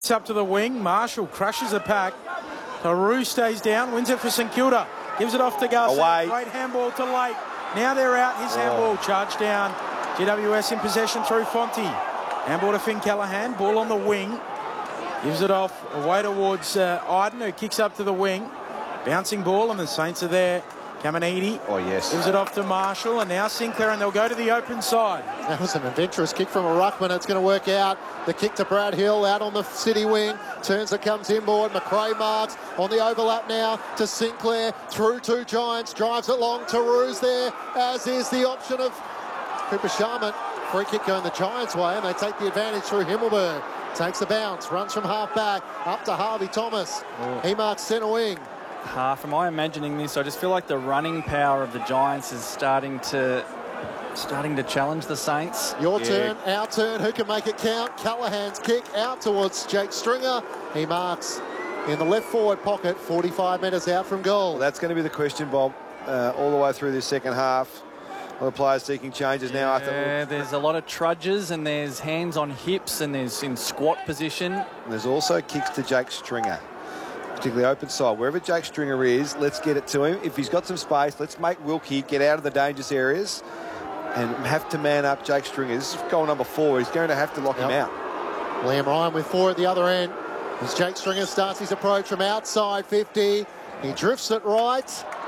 It's up to the wing. Marshall crushes the pack. Taru stays down, wins it for St Kilda. Gives it off to Garcia. Away. Great handball to Lake. Now they're out. His handball charged down. GWS in possession through Fonte. Handball to Finn Callaghan. Ball on the wing. Gives it off away towards Iden, who kicks up to the wing. Bouncing ball, and the Saints are there. Caminiti. Oh, yes. Gives it off to Marshall, and now Sinclair, and they'll go to the open side. That was an adventurous kick from a ruckman. It's going to work out. The kick to Brad Hill out on the city wing. Turns it, comes inboard. McRae marks on the overlap now to Sinclair. Through two Giants. Drives it long. Taru's there, as is the option of Cooper Sharman. Free kick going the Giants' way, and they take the advantage through Himmelberg. Takes the bounce. Runs from half back. Up to Harvey Thomas. He marks centre wing. Am I imagining this? I just feel like the running power of the Giants is starting to challenge the Saints. Your turn, our turn. Who can make it count? Callahan's kick out towards Jake Stringer. He marks in the left forward pocket, 45 metres out from goal. Well, that's going to be the question, Bob, all the way through this second half. A lot of players seeking changes now. Yeah, there's a lot of trudges, and there's hands on hips, and there's in squat position. And there's also kicks to Jake Stringer, particularly open side. Wherever Jake Stringer is, let's get it to him. If he's got some space, let's make Wilkie get out of the dangerous areas and have to man up Jake Stringer. This is goal number 4. He's going to have to lock him out. Liam Ryan with 4 at the other end. As Jake Stringer starts his approach from outside 50. He drifts it right.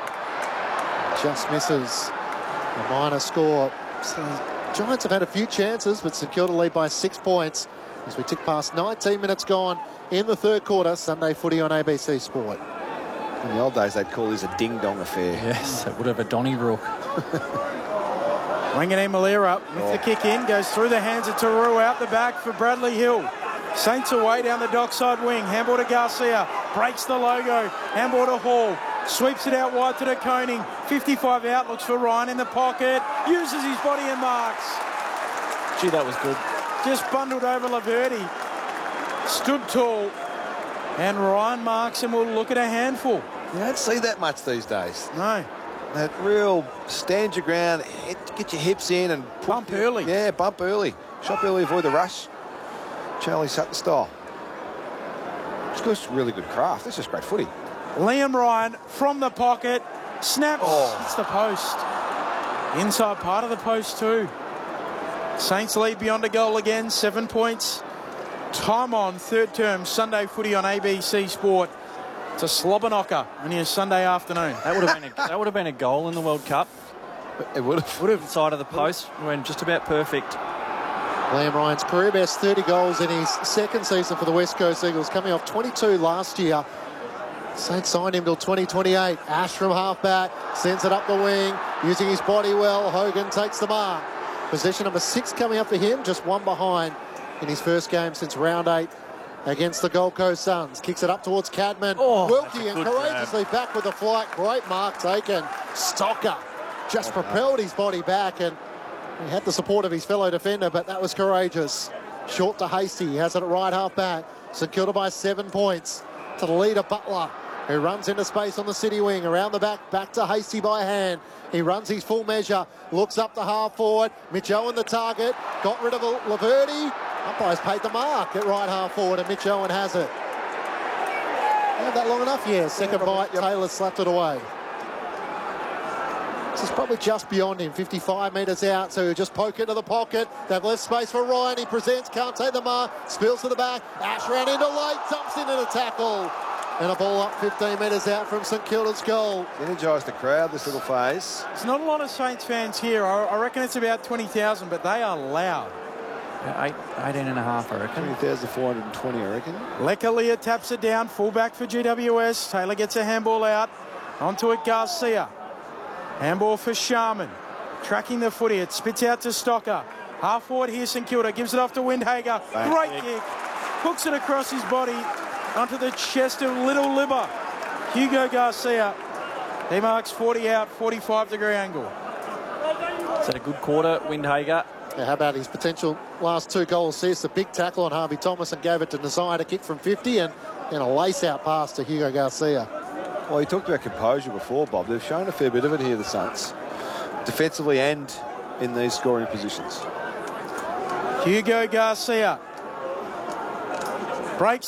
Just misses. A minor score. So Giants have had a few chances, but St Kilda lead by 6 points as we tick past 19 minutes gone in the third quarter. Sunday footy on ABC Sport. In the old days, they'd call this a ding-dong affair. Yes, it would have a Donnybrook. Wanganeen Malira with the kick in, goes through the hands of Taru, out the back for Bradley Hill. Saints away down the dockside wing. Handball to Garcia, breaks the logo. Handball to Hall, sweeps it out wide to De Koning. 55 out, looks for Ryan in the pocket, uses his body and marks. Gee, that was good. Just bundled over Laverty, stood tall, and Ryan marks, and we'll look at a handful. You don't see that much these days. No. That real stand your ground, get your hips in and bump early. Yeah, bump early. Shop early, avoid the rush. Charlie Sutton style. It's just really good craft. This is great footy. Liam Ryan from the pocket, snaps, hits the post. Inside part of the post too. Saints lead beyond a goal again, 7 points. Time on, third term, Sunday footy on ABC Sport. It's a slobber knocker on your Sunday afternoon. That would have been a goal in the World Cup. It would have. Inside of the post, went just about perfect. Liam Ryan's career best 30 goals in his second season for the West Coast Eagles, coming off 22 last year. Saints signed him till 2028. Ash from half-back, sends it up the wing, using his body well. Hogan takes the mark. Possession number 6 coming up for him, just one behind in his first game since round 8 against the Gold Coast Suns. Kicks it up towards Cadman. Wilkie and courageously back with the flight. Great mark taken. Stocker just propelled his body back, and he had the support of his fellow defender, but that was courageous. Short to Hasty. He has it at right half-back. St Kilda by 7 points to the leader, Butler, who runs into space on the city wing. Around the back to Hasty by hand. He runs his full measure, looks up the half forward. Mitch Owen the target, got rid of Laverty. Umpires paid the mark at right half forward, and Mitch Owen has it. Had that long enough? Yeah, second bite, Taylor slapped it away. This is probably just beyond him, 55 metres out, so he'll just poke into the pocket. They've left space for Ryan, he presents, can't take the mark, spills to the back. Ash ran into late, jumps into the tackle. And a ball up 15 metres out from St Kilda's goal. Energised the crowd, this little phase. There's not a lot of Saints fans here. I reckon it's about 20,000, but they are loud. 18 and a half, I reckon. 20,420, I reckon. Lekalia taps it down, fullback for GWS. Taylor gets a handball out. Onto it, Garcia. Handball for Sharman. Tracking the footy, it spits out to Stocker. Half forward here, St Kilda gives it off to Windhager. Great kick. Hooks it across his body onto the chest of Little Libba. Hugo Garcia. He marks 40 out, 45-degree angle. Is that a good quarter, Windhager? Yeah, how about his potential last 2 goal assists? A big tackle on Harvey Thomas and gave it to Desire to kick from 50, and then a lace-out pass to Hugo Garcia. Well, you talked about composure before, Bob. They've shown a fair bit of it here, the Saints, defensively and in these scoring positions. Hugo Garcia breaks